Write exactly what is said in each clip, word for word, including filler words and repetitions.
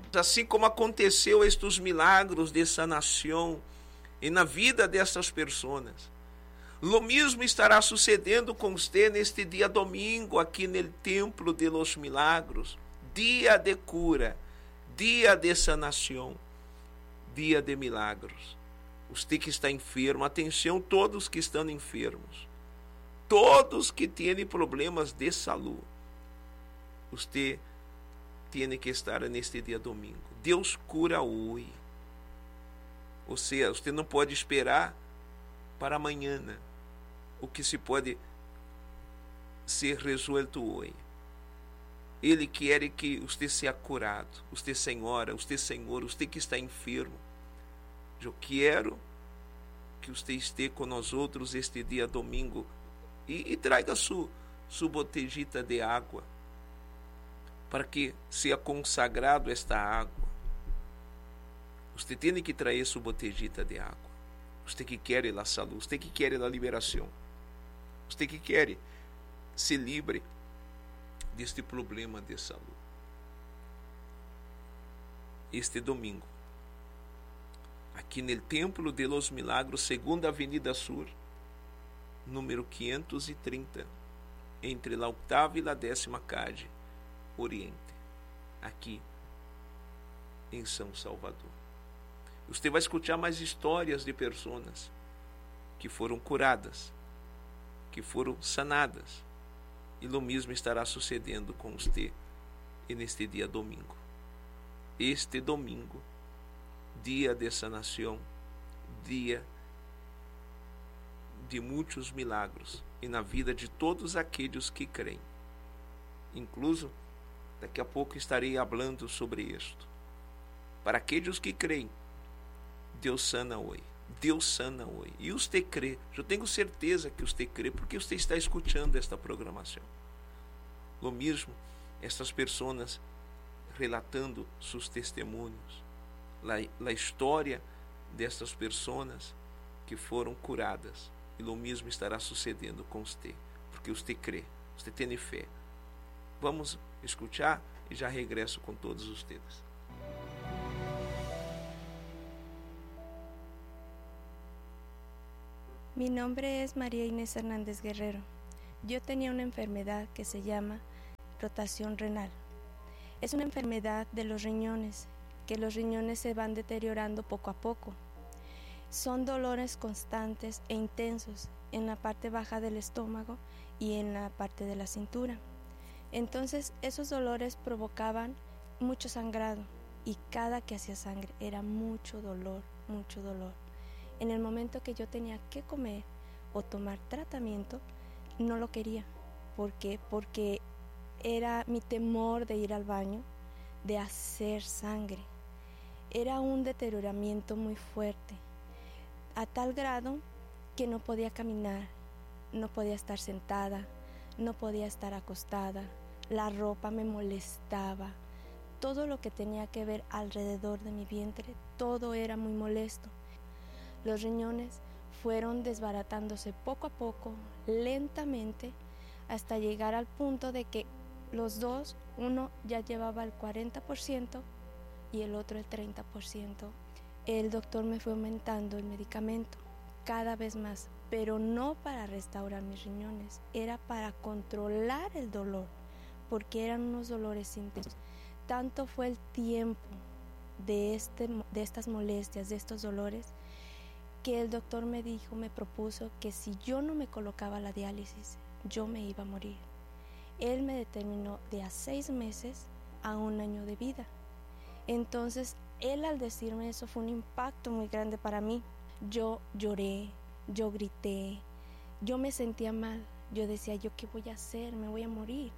Assim como aconteceu estes milagros de sanação e na vida dessas pessoas, lo mesmo estará sucedendo com você neste dia domingo aqui no Templo de los Milagros, dia de cura, dia de sanação, dia de milagros. Você que está enfermo, atenção, todos que estão enfermos, todos que têm problemas de saúde, você tem que estar neste dia domingo. Deus cura hoje. Ou seja, você não pode esperar para amanhã o que se pode ser resolto hoje. Ele quer que você seja curado. Você, senhora, você, senhor, você que está enfermo. Eu quero que você esteja com nós outros este dia domingo e, e traga sua, sua botejita de água para que seja consagrado esta água. Você tem que trazer sua botejita de água. Você que quer a saúde, você que quer a liberação, você que quer se livre deste problema de saúde. Este domingo, aqui no Templo de los Milagros, segunda Avenida Sur, número quinhentos e trinta, entre a oitava e a décima calle Oriente, aqui em São Salvador. Você vai escutar mais histórias de pessoas que foram curadas, que foram sanadas, e o mesmo estará sucedendo com você neste dia domingo. Este domingo, dia de sanação, dia de muitos milagros e na vida de todos aqueles que creem. Incluso, daqui a pouco estarei falando sobre isto. Para aqueles que creem, Deus sana hoje. Deus sana hoje. E você crê. Eu tenho certeza que você crê, porque você está escutando esta programação. Lo mesmo, estas pessoas relatando seus testemunhos, a história destas pessoas que foram curadas. E lo mesmo estará sucedendo com você, porque você crê, você tem fé. Vamos escutar e já regresso com todos vocês. Mi nombre es María Inés Hernández Guerrero. Yo tenía una enfermedad que se llama rotación renal. Es una enfermedad de los riñones, que los riñones se van deteriorando poco a poco. Son dolores constantes e intensos en la parte baja del estómago y en la parte de la cintura. Entonces esos dolores provocaban mucho sangrado y cada que hacía sangre era mucho dolor, mucho dolor. En el momento que yo tenía que comer o tomar tratamiento, no lo quería. ¿Por qué? Porque era mi temor de ir al baño, de hacer sangre. Era un deterioramiento muy fuerte, a tal grado que no podía caminar, no podía estar sentada, no podía estar acostada, la ropa me molestaba. Todo lo que tenía que ver alrededor de mi vientre, todo era muy molesto. Los riñones fueron desbaratándose poco a poco, lentamente, hasta llegar al punto de que los dos, uno ya llevaba el cuarenta por ciento y el otro el treinta por ciento. El doctor me fue aumentando el medicamento cada vez más, pero no para restaurar mis riñones, era para controlar el dolor, porque eran unos dolores intensos. Tanto fue el tiempo de, este, de estas molestias, de estos dolores, que el doctor me dijo, me propuso que si yo no me colocaba la diálisis, yo me iba a morir. Él me determinó de a seis meses a un año de vida. Entonces, él al decirme eso fue un impacto muy grande para mí. Yo lloré, yo grité, yo me sentía mal. Yo decía, ¿yo qué voy a hacer? Me voy a morir.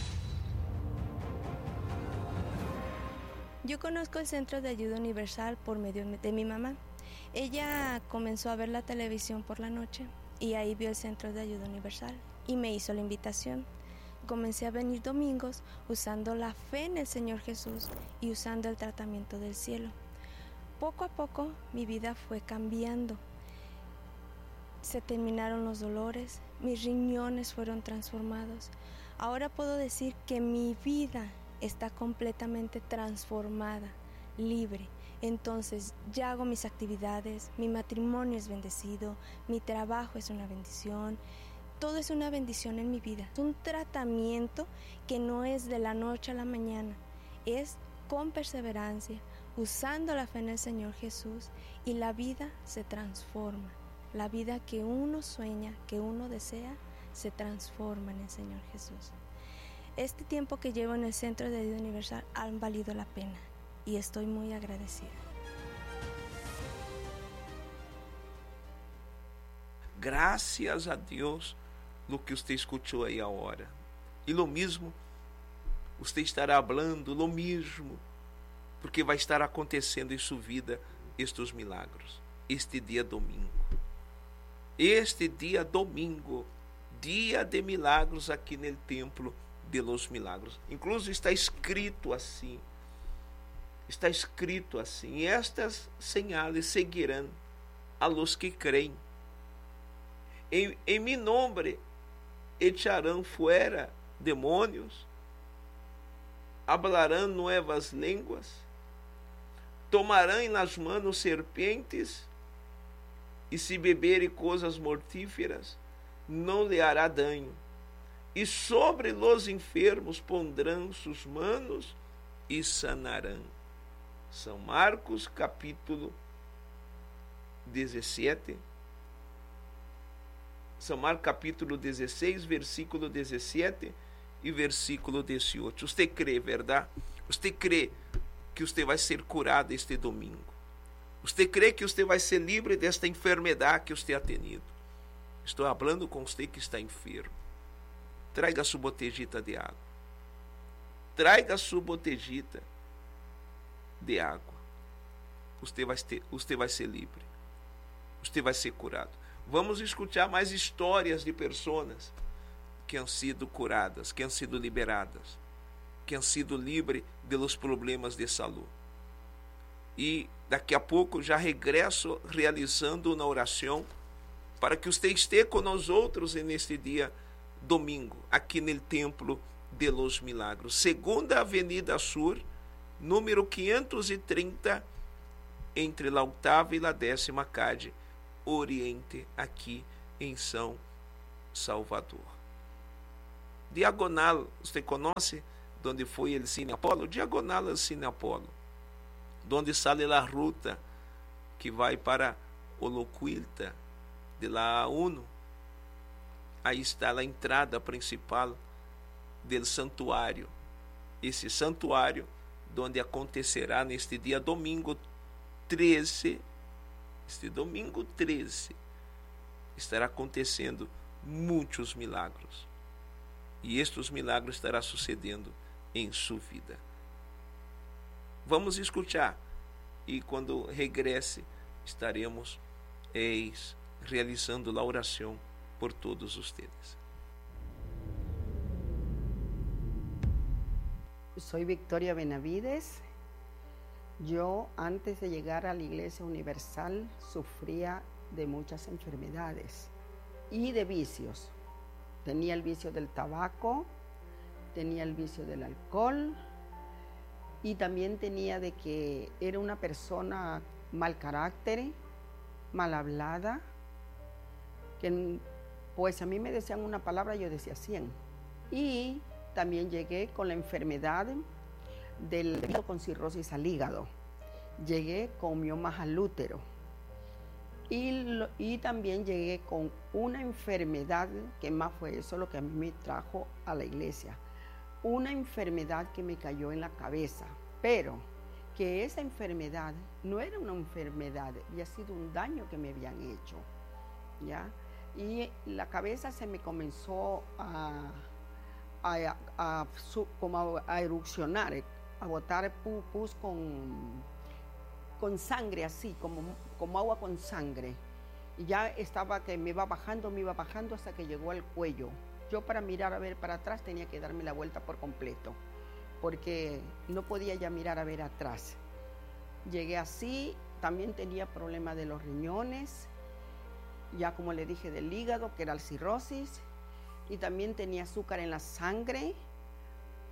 Yo conozco el Centro de Ayuda Universal por medio de mi mamá. Ella comenzó a ver la televisión por la noche y ahí vio el Centro de Ayuda Universal y me hizo la invitación. Comencé a venir domingos usando la fe en el Señor Jesús y usando el tratamiento del cielo. Poco a poco mi vida fue cambiando. Se terminaron los dolores, mis riñones fueron transformados. Ahora puedo decir que mi vida está completamente transformada, libre. Entonces ya hago mis actividades, mi matrimonio es bendecido, mi trabajo es una bendición, todo es una bendición en mi vida. Es un tratamiento que no es de la noche a la mañana, es con perseverancia, usando la fe en el Señor Jesús, y la vida se transforma. La vida que uno sueña, que uno desea, se transforma en el Señor Jesús. Este tiempo que llevo en el Centro de Vida Universal han valido la pena y estoy muy agradecida. Gracias a Deus lo que usted escuchou aí agora. E lo mesmo, você estará falando lo mesmo, porque vai estar acontecendo em sua vida estes milagros, este dia domingo. Este dia domingo, dia de milagros aqui no templo de los milagros. Inclusive está escrito assim, está escrito assim, estas señales seguirão a los que creem. Em, em mi nombre echarão fuera demônios, hablarão novas línguas, tomarão nas manos serpentes, e se beberem coisas mortíferas, não lhe hará dano. E sobre los enfermos pondrão suas manos e sanarão. São Marcos capítulo dezessete. São Marcos capítulo dezesseis, versículo dezessete e versículo dezoito. Você crê, verdade? Você crê que você vai ser curado este domingo? Você crê que você vai ser livre desta enfermidade que você ha tenido? Estou falando com você que está enfermo. Traga sua botejita de água. Traga sua botejita de água. Você vai, ter, você vai ser livre. Você vai ser curado. Vamos escutar mais histórias de pessoas que han sido curadas, que han sido liberadas, que han sido livres dos problemas de saúde. E daqui a pouco já regresso realizando uma oração para que você esteja com nós outros neste dia domingo, aqui no Templo de los Milagros. Segunda Avenida Sur, número quinhentos e trinta, entre a oitava e a décima calle Oriente, aqui em São Salvador. Diagonal, você conhece onde foi o Cine Apolo? Diagonal ao Cine Apolo, onde sale a ruta que vai para Oloquilta, de la A uno. Aí está a entrada principal do santuário. Esse santuário, onde acontecerá neste dia domingo treze, este domingo treze, estará acontecendo muitos milagros. E estes milagros estará sucedendo em sua vida. Vamos escutar. E quando regresse, estaremos eis, realizando a oração por todos ustedes. Soy Victoria Benavides. Yo, antes de llegar a la Iglesia Universal, sufría de muchas enfermedades y de vicios. Tenía el vicio del tabaco, tenía el vicio del alcohol y también tenía de que era una persona mal carácter, mal hablada, que pues a mí me decían una palabra, yo decía cien. Y también llegué con la enfermedad del hígado con cirrosis al hígado. Llegué con miomas al útero. Y, lo, y también llegué con una enfermedad, que más fue eso lo que a mí me trajo a la iglesia. Una enfermedad que me cayó en la cabeza, pero que esa enfermedad no era una enfermedad, había sido un daño que me habían hecho, ¿ya? Y la cabeza se me comenzó a, a, a, a, como a, a erupcionar, a botar pus con, con sangre así, como, como agua con sangre. Y ya estaba que me iba bajando, me iba bajando hasta que llegó al cuello. Yo para mirar a ver para atrás tenía que darme la vuelta por completo, porque no podía ya mirar a ver atrás. Llegué así, también tenía problemas de los riñones, ya como le dije del hígado, que era la cirrosis, y también tenía azúcar en la sangre,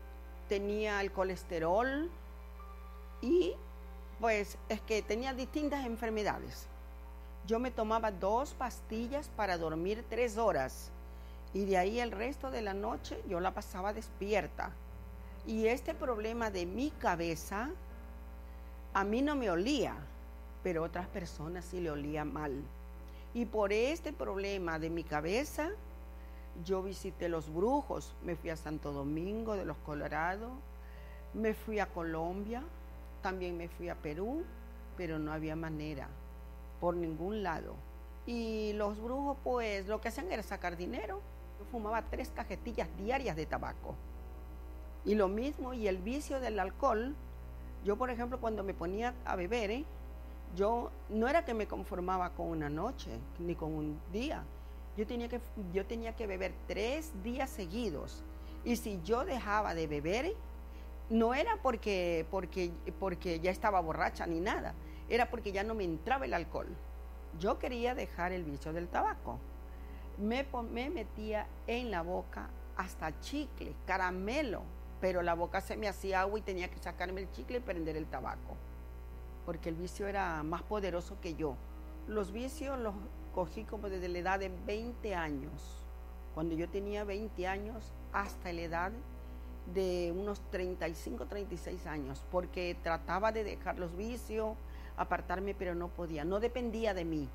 tenía el colesterol y pues es que tenía distintas enfermedades. Yo me tomaba dos pastillas para dormir tres horas y de ahí el resto de la noche yo la pasaba despierta. Y este problema de mi cabeza a mí no me olía, pero a otras personas sí le olía mal. Y por este problema de mi cabeza, yo visité los brujos, me fui a Santo Domingo de los Colorados, me fui a Colombia, también me fui a Perú, pero no había manera, por ningún lado. Y los brujos pues lo que hacían era sacar dinero. Yo fumaba tres cajetillas diarias de tabaco. Y lo mismo, y el vicio del alcohol, yo por ejemplo cuando me ponía a beber, ¿eh? yo no era que me conformaba con una noche, ni con un día. Yo tenía que, yo tenía que beber tres días seguidos. Y si yo dejaba de beber, no era porque, porque, porque ya estaba borracha ni nada, era porque ya no me entraba el alcohol. Yo quería dejar el vicio del tabaco. Me, me metía en la boca hasta chicle, caramelo, pero la boca se me hacía agua y tenía que sacarme el chicle y prender el tabaco, porque el vicio era más poderoso que yo. Los vicios los cogí como desde la edad de veinte años. Cuando yo tenía veinte años hasta la edad de unos treinta y cinco, treinta y seis años, porque trataba de dejar los vicios, apartarme, pero no podía, no dependía de mí.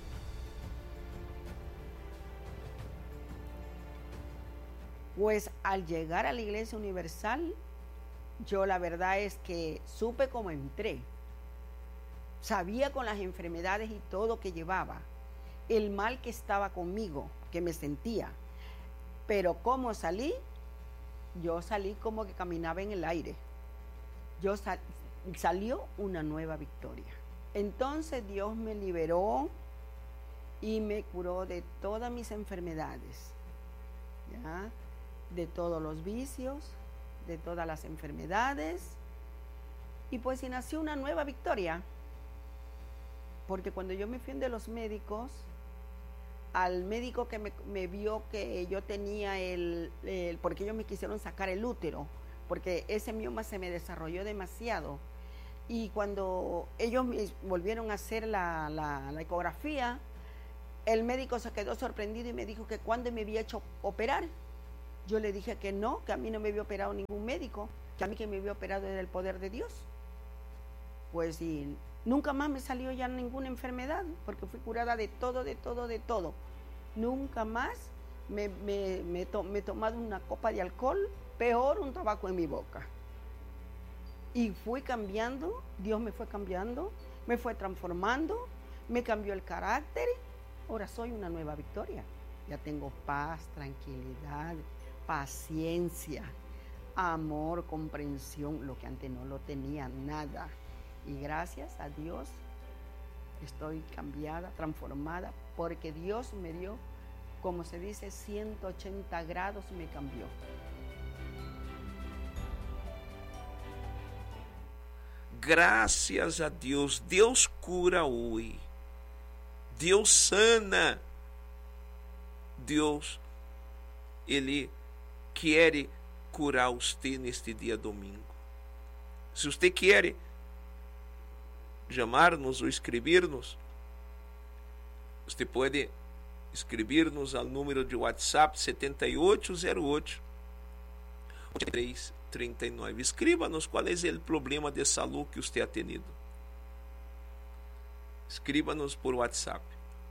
Pues al llegar a la Iglesia Universal, yo la verdad es que supe cómo entré. Sabía con las enfermedades y todo que llevaba, el mal que estaba conmigo, que me sentía. Pero cómo salí, yo salí como que caminaba en el aire. Yo sal, salió una nueva victoria. Entonces Dios me liberó y me curó de todas mis enfermedades, ¿ya? De todos los vicios, de todas las enfermedades. Y pues y nació una nueva victoria. Porque cuando yo me fui de los médicos, al médico que me, me vio que yo tenía el, el, porque ellos me quisieron sacar el útero, porque ese mioma se me desarrolló demasiado. Y cuando ellos me volvieron a hacer la, la, la ecografía, el médico se quedó sorprendido y me dijo que cuándo me había hecho operar. Yo le dije que no, que a mí no me había operado ningún médico, que a mí que me había operado era el poder de Dios. Pues y nunca más me salió ya ninguna enfermedad, porque fui curada de todo, de todo, de todo. Nunca más me, me, me, to, me he tomado una copa de alcohol, peor un tabaco en mi boca. Y fui cambiando, Dios me fue cambiando, me fue transformando, me cambió el carácter. Ahora soy una nueva victoria. Ya tengo paz, tranquilidad, paciencia, amor, comprensión, lo que antes no lo tenía nada. Y gracias a Dios estoy cambiada, transformada, porque Dios me dio, como se dice, ciento ochenta grados me cambió. Graças a Deus, Deus cura hoje, Deus sana, Deus, Ele quer curar você neste dia domingo. Se você quer chamar-nos ou escrever-nos, você pode escrever-nos ao número de WhatsApp setenta e oito zero oito, oitenta e três trinta e nove. Escríbanos qual é o problema de saúde que você ha tenido. Escríbanos por WhatsApp.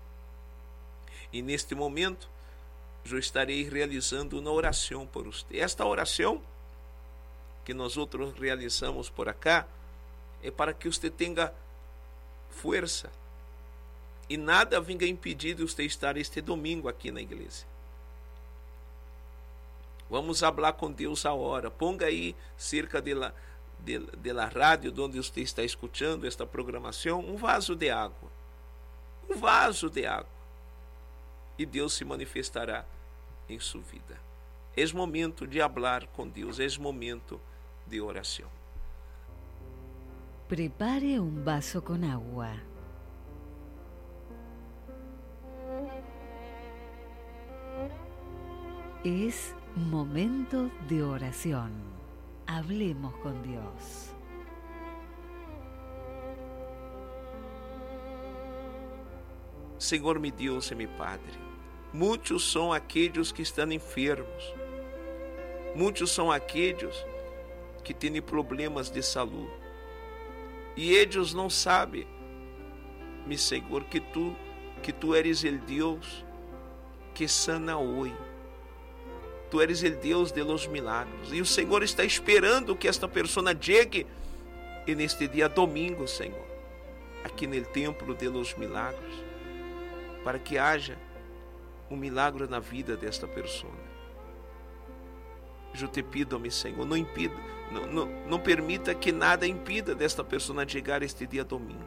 E neste momento, eu estarei realizando uma oração por você. Esta oração que nós outros realizamos por acá é para que você tenha força e nada venha impedir de você estar este domingo aqui na igreja. Vamos falar com Deus agora. Ponga aí cerca de la, de, de la rádio onde você está escutando esta programação um vaso de água. Um vaso de água. E Deus se manifestará em sua vida. É momento de falar com Deus. É momento de oração. Prepare un vaso con agua. Es momento de oración. Hablemos con Dios. Senhor, meu Deus e meu Padre, muitos são aqueles que estão enfermos, muitos são aqueles que têm problemas de saúde, e eles não sabem, meu Senhor, que tu, que tu eres o Deus que sana hoje. Tu eres o Deus de los milagros. E o Senhor está esperando que esta pessoa chegue e neste dia domingo, Senhor, aqui no templo de los milagros, para que haja um milagre na vida desta pessoa. Eu te pido, meu Senhor, não impida, não, não, não permita que nada impida desta pessoa chegar este dia domingo.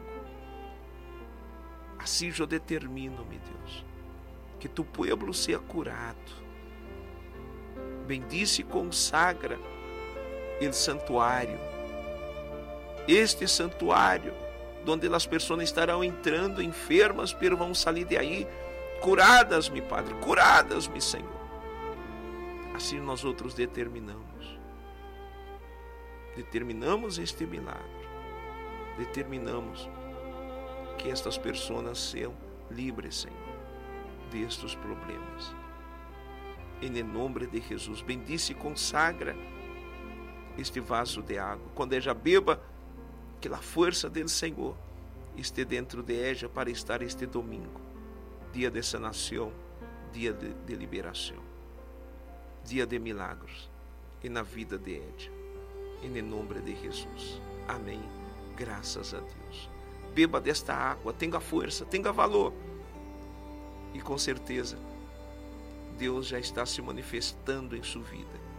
Assim eu determino, meu Deus, que tu povo seja curado. Bendice e consagra o santuário, este santuário, onde as pessoas estarão entrando enfermas, pero vão sair de aí curadas, meu Padre, curadas, meu Senhor. Assim nós outros determinamos, determinamos este milagre, determinamos que estas pessoas sejam livres, Senhor, destes problemas. Em nome de Jesus, bendice e consagra este vaso de água. Quando ela beba, que a força do Senhor esteja dentro de ela para estar este domingo, dia de sanação, dia de, de liberação, dia de milagros, e na vida de ela. Em nome de Jesus. Amém. Graças a Deus. Beba desta água, tenha força, tenha valor. E com certeza, Deus já está se manifestando em sua vida.